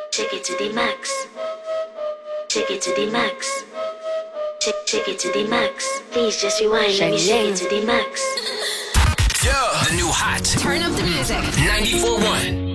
Take it to the max. Take it to the max. Take it to the max. Please just rewind. Let me shake it to the max. Yeah, the new hot. Turn up the music. 94.1.